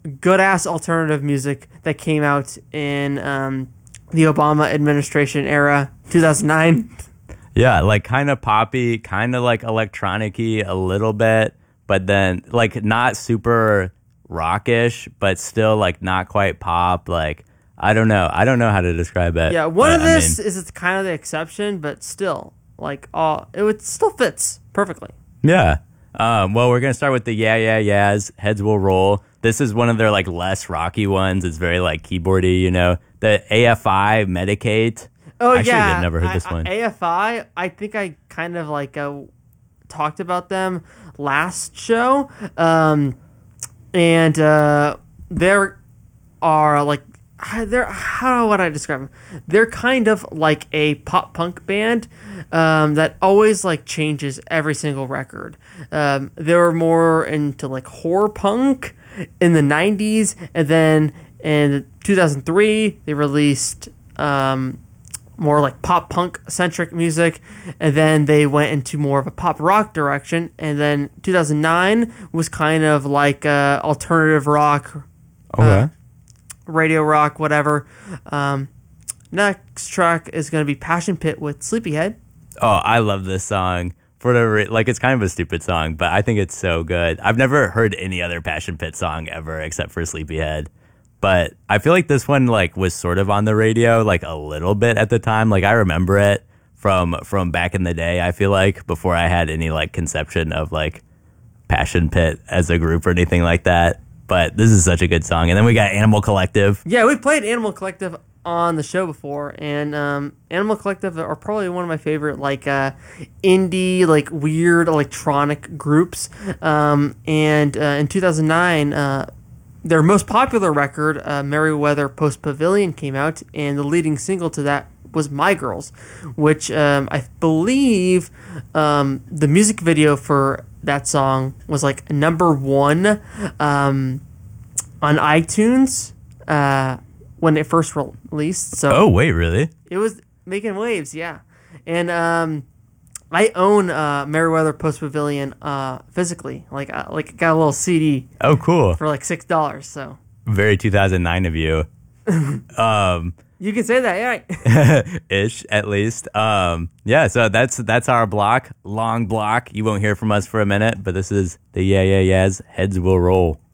good ass alternative music that came out in the Obama administration era, 2009. Yeah, like kind of poppy, kind of like electronic-y a little bit, but then like not super rockish, but still like not quite pop. Like I don't know how to describe it. Yeah, one of this is it's kind of the exception, but still, like it still fits perfectly. Yeah. Well, we're gonna start with the Yeah Yeah Yeahs. Heads Will Roll. This is one of their like less rocky ones. It's very like keyboardy, you know. The AFI Medicate. Oh, Actually, yeah. I've never heard this one. AFI, I think I kind of like talked about them last show. And there are like, how would I describe them? They're kind of like a pop punk band that always like changes every single record. They were more into like horror punk in the 90s, and then in 2003 they released more like pop punk centric music, and then they went into more of a pop rock direction, and then 2009 was kind of like alternative rock, radio rock, whatever. Next track is going to be Passion Pit with Sleepyhead. Oh, I love this song. For whatever, like it's kind of a stupid song, but I think it's so good. I've never heard any other Passion Pit song ever except for Sleepyhead. But I feel like this one like was sort of on the radio like a little bit at the time. Like I remember it from back in the day, I feel like, before I had any like conception of like Passion Pit as a group or anything like that. But this is such a good song. And then we got Animal Collective. Yeah, we played Animal Collective on the show before, and Animal Collective are probably one of my favorite like indie, like weird electronic groups. And in 2009, their most popular record, Merriweather Post Pavilion, came out, and the leading single to that was My Girls, which I believe the music video for that song was like #1 on iTunes when it first released. So oh, wait, really? It was making waves, yeah. And I own Merriweather Post Pavilion physically. Like got a little CD. Oh, cool. For like $6. So very 2009 of you. You can say that, yeah. Ish, at least. Yeah. So that's our block, long block. You won't hear from us for a minute, but this is the Yeah Yeah Yeahs. Heads Will Roll.